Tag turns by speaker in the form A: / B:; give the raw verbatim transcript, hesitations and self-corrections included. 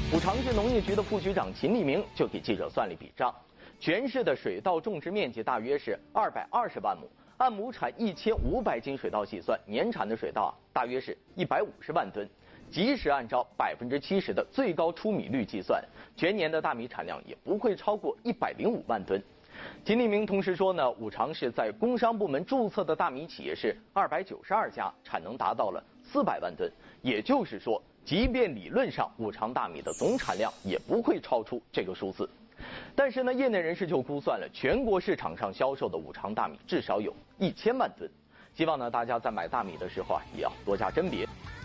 A: 五常市农业局的副局长秦立明就给记者算了一笔账，全市的水稻种植面积大约是二百二十万亩，按亩产一千五百斤水稻计算，年产的水稻啊大约是一百五十万吨。即使按照百分之七十的最高出米率计算，全年的大米产量也不会超过一百零五万吨。秦立明同时说呢，五常市在工商部门注册的大米企业是二百九十二家，产能达到了四百万吨。也就是说，即便理论上五常大米的总产量也不会超出这个数字。但是呢，业内人士就估算了，全国市场上销售的五常大米至少有一千万吨。希望呢，大家在买大米的时候啊，也要多加甄别。